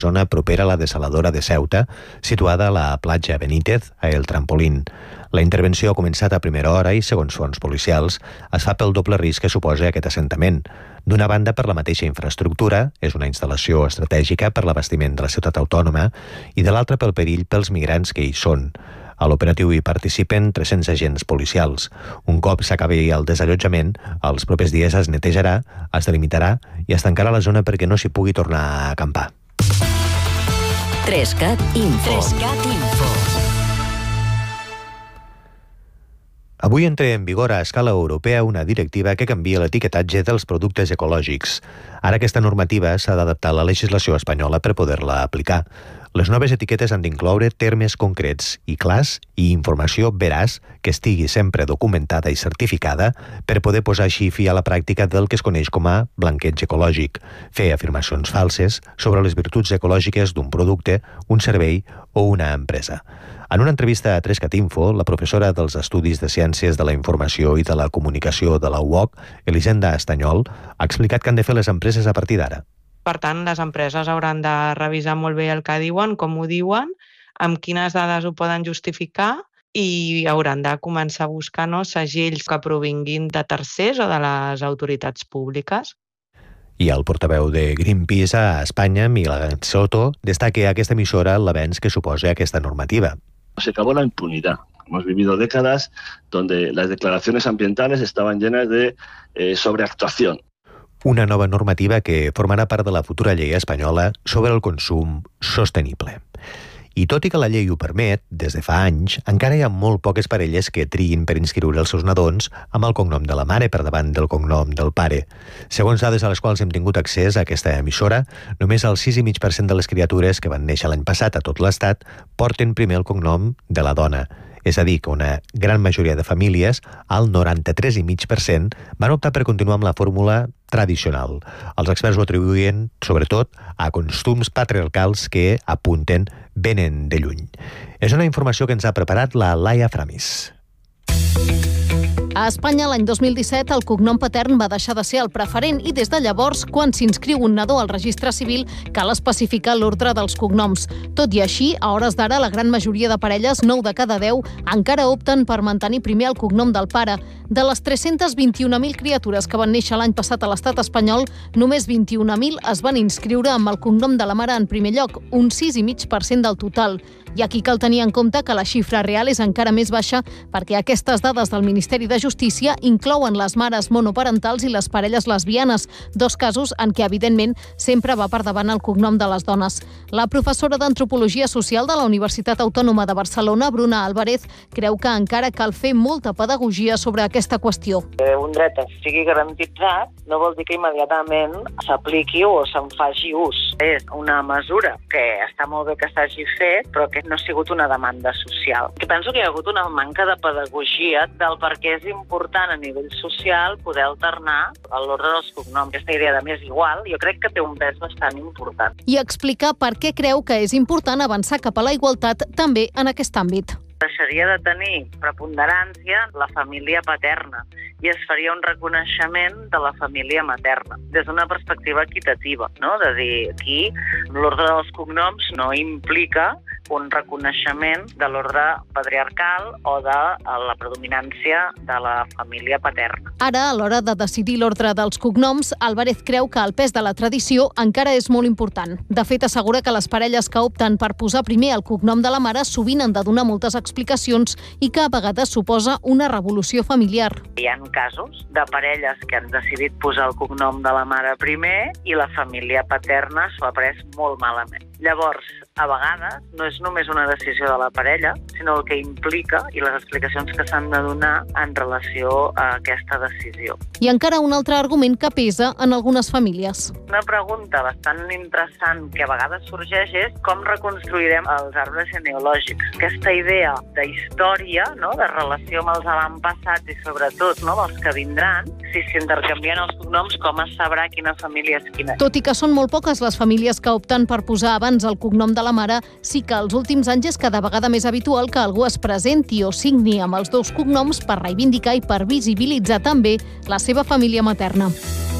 zona propera a la desaladora de Ceuta, situada a la platja Benítez, a El Trampolín. La intervenció ha començat a primera hora i, segons fonts policials, es fa pel doble risc que suposa aquest assentament. D'una banda, per la mateixa infraestructura, és una instal·lació estratègica per l'abastiment de la ciutat autònoma, i de l'altra pel perill pels migrants que hi són. A l'operatiu hi participen 300 agents policials. Un cop s'acabi el desallotjament, els propers dies es netejarà, es delimitarà i es tancarà la zona perquè no s'hi pugui tornar a acampar. 3CAT Info. Avui entra en vigor a escala europea una directiva que canvia l'etiquetatge dels productes ecològics. Ara aquesta normativa s'ha d'adaptar a la legislació espanyola per poder-la aplicar. Les noves etiquetes han d'incloure termes concrets i clars i informació veraç que estigui sempre documentada i certificada per poder posar així fi a la pràctica del que es coneix com a blanqueig ecològic, fer afirmacions falses sobre les virtuts ecològiques d'un producte, un servei o una empresa. En una entrevista a 3CAT Info, la professora dels Estudis de Ciències de la Informació i de la Comunicació de la UOC, Elisenda Estanyol, ha explicat què han de fer les empreses a partir d'ara. Per tant, les empreses hauran de revisar molt bé el que diuen, com ho diuen, amb quines dades ho poden justificar i hauran de començar a buscar segells que provinguin de tercers o de les autoritats públiques. I el portaveu de Greenpeace a Espanya, Miguel Soto, destaca a aquesta emissora l'avenç que suposa aquesta normativa. Se acabó la impunidad. Hemos vivido décadas donde las declaraciones ambientales estaban llenas de sobreactuación. Una nova normativa que formarà part de la futura llei espanyola sobre el consum sostenible. I tot i que la llei ho permet, des de fa anys, encara hi ha molt poques parelles que triïn per inscriure els seus nadons amb el cognom de la mare per davant del cognom del pare. Segons dades a les quals hem tingut accés a aquesta emissora, només el 6,5% de les criatures que van néixer l'any passat a tot l'Estat porten primer el cognom de la dona. És a dir, que una gran majoria de famílies, el 93,5%, van optar per continuar amb la fórmula tradicional. Els experts ho atribuïen, sobretot, a costums patriarcals que, apunten, venen de lluny. És una informació que ens ha preparat la Laia Framis. A Espanya, l'any 2017, el cognom patern va deixar de ser el preferent i des de llavors, quan s'inscriu un nadó al registre civil, cal especificar l'ordre dels cognoms. Tot i així, a hores d'ara, la gran majoria de parelles, 9 de cada 10, encara opten per mantenir primer el cognom del pare. De les 321.000 criatures que van néixer l'any passat a l'estat espanyol, només 21.000 es van inscriure amb el cognom de la mare en primer lloc, un 6,5% del total. I aquí cal tenir en compte que la xifra real és encara més baixa perquè aquestes dades del Ministeri de Justícia inclouen les mares monoparentals i les parelles lesbianes, dos casos en què, evidentment, sempre va per davant el cognom de les dones. La professora d'Antropologia Social de la Universitat Autònoma de Barcelona, Bruna Álvarez, creu que encara cal fer molta pedagogia sobre aquesta qüestió. Que un dret sigui garantitzat no vol dir que immediatament s'apliqui o se'n faci ús. És una mesura que està molt bé que s'hagi fet, però que no ha sigut una demanda social. Que penso que hi ha hagut una manca de pedagogia del per què és important a nivell social poder alternar l'ordre dels cognoms. Aquesta idea de més igual, jo crec que té un pes bastant important. I explicar per què creu que és important avançar cap a la igualtat també en aquest àmbit. Deixaria de tenir preponderància la família paterna i es faria un reconeixement de la família materna, des d'una perspectiva equitativa, no? De dir, aquí l'ordre dels cognoms no implica un reconeixement de l'ordre patriarcal o de la predominància de la família paterna. Ara, a l'hora de decidir l'ordre dels cognoms, Álvarez creu que el pes de la tradició encara és molt important. De fet, assegura que les parelles que opten per posar primer el cognom de la mare sovint han de donar moltes explicacions i que a vegades suposa una revolució familiar. Hi ha casos de parelles que han decidit posar el cognom de la mare primer i la família paterna s'ho ha pres molt malament. Llavors, a vegades, no és només una decisió de la parella, sinó el que implica i les explicacions que s'han de donar en relació a aquesta decisió. I encara un altre argument que pesa en algunes famílies. Una pregunta bastant interessant que a vegades sorgeix és com reconstruirem els arbres genealògics. Aquesta idea d'història, no?, de relació amb els avantpassats i sobretot, no?, dels que vindran, si s'intercanvien els cognoms, com es sabrà quina família és quina. Tot i que són molt poques les famílies que opten per posar abans el cognom de la mare, sí que als últims anys és cada vegada més habitual que algú es presenti o signi amb els dos cognoms per reivindicar i per visibilitzar també la seva família materna.